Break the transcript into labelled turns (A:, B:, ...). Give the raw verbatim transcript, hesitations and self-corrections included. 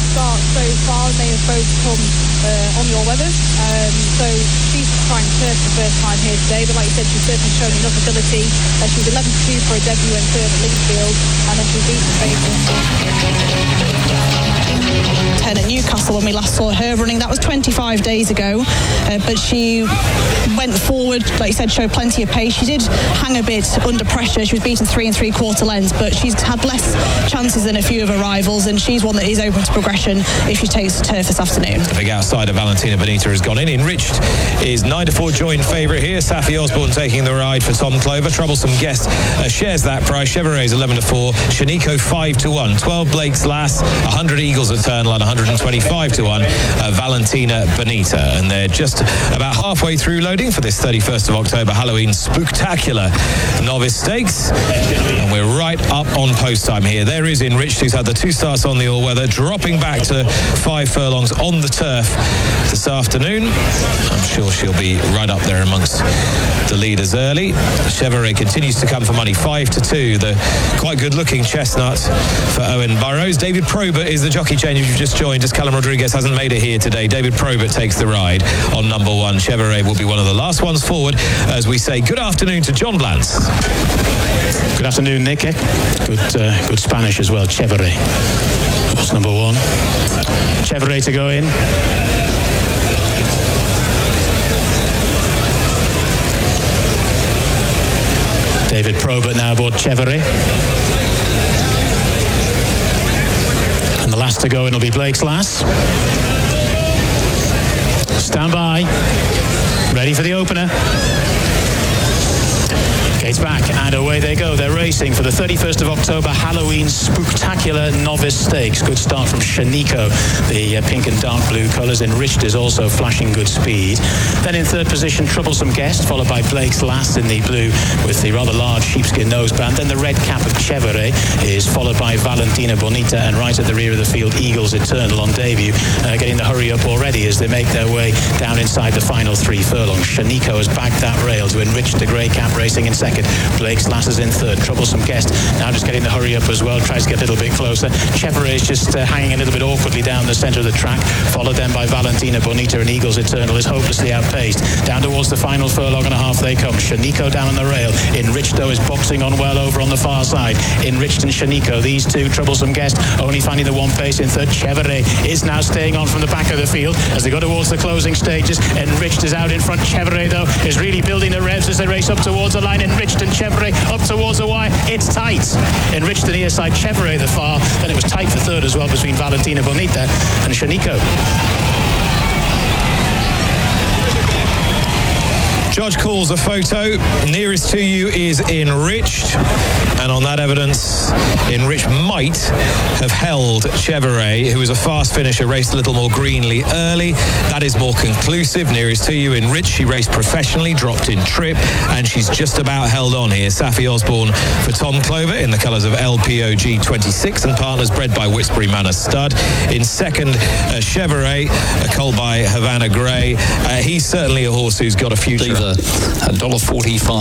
A: start so far. They have both come uh, on your weathers. Um, so she's trying to turf the first time here today, but like you said, she's certainly shown enough ability. Uh, she was eleven to two for a debut and third at Linksfield, and then she beat the favourite.
B: ten at Newcastle when we last saw her running. That was twenty-five days ago, uh, but she went forward, like you said, showed plenty of pace. She did hang a bit under pressure. She was beaten three and three quarter lengths, but she's had less chances than a few of her rivals, and she's one that is open to progression if she takes the turf this afternoon.
C: The big outsider Valentina Bonita has gone in. Enriched is nine to four joint favourite here. Safi Osborne taking the ride for Tom Clover. Troublesome Guest uh, shares that price. Chevrolet's eleven to four. Shaniko five to one. twelve Blake's Lass. one hundred Eagles Eternal and one hundred twenty-five to one. Uh, Valentina Bonita. And they're just about halfway through loading for this thirty-first of October Halloween Spooktacular Novice Stakes. And we're right up on post time here. There is Enriched, who's had the two starts on the all-weather, dropping back to five furlongs on the turf this afternoon. I'm sure she'll be right up there amongst the leaders early. Chevrolet continues to come for money, five to two. The quite good-looking chestnut for Owen Burrows. David Probert is the jockey change. If you've just joined, as Callum Rodriguez hasn't made it here today, David Probert takes the ride on number one. Chevrolet will be one of the last ones forward as we say good afternoon to John Blantz.
D: Good afternoon, Nick. Good, uh, good Spanish as well. Chevrolet. That's number one. Chevrolet to go in. David Probert now aboard Chevrolet. And the last to go in will be Blake's Lass. Stand by. Ready for the opener. Gates back and away they go. They're racing for the thirty-first of October Halloween Spooktacular Novice Stakes. Good start from Shaniko. The uh, pink and dark blue colours. Enriched is also flashing good speed. Then in third position, Troublesome Guest, followed by Blake's Lass in the blue with the rather large sheepskin noseband. Then the red cap of Chevrolet is followed by Valentina Bonita, and right at the rear of the field, Eagles Eternal on debut, uh, getting the hurry up already as they make their way down inside the final three furlongs. Shaniko has backed that rail to Enrich the grey cap racing in second. Blake's Lass is in third. Troublesome Guest now just getting the hurry up as well, tries to get a little bit closer. Chevrolet is just uh, hanging a little bit awkwardly down the centre of the track, followed then by Valentina Bonita, and Eagles Eternal is hopelessly outpaced. Down towards the final furlong and a half they come. Shaniko down on the rail. Enriched though is boxing on well over on the far side. Enriched and Shaniko, these two. Troublesome Guest only finding the one pace in third. Chevrolet is now staying on from the back of the field as they go towards the closing stages. Enriched is out in front. Chevrolet though is really building the revs as they race up towards the line. Enriched and Chevrolet up towards the wire. It's tight. Enriched the near side, Chevrolet the far. Then it was tight for third as well between Valentina Bonita and Shaniko.
C: Judge calls a photo. Nearest to you is Enriched. And on that evidence, Enriched might have held Chevrolet, who was a fast finisher, raced a little more greenly early. That is more conclusive. Nearest to you, Enriched. She raced professionally, dropped in trip, and she's just about held on here. Safi Osborne for Tom Clover in the colours of L P O G twenty-six and partners, bred by Whitbury Manor Stud. In second, uh, Chevrolet, a colt by Havana Grey. Uh, he's certainly a horse who's got a future.
E: a one dollar forty-five.